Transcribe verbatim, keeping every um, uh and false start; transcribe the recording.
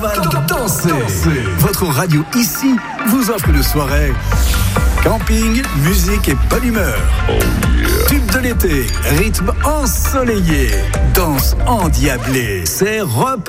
Dansez. Votre radio ici vous offre une soirée camping, musique et bonne humeur. Oh yeah. Tube de l'été, rythme ensoleillé, danse endiablée. C'est repas.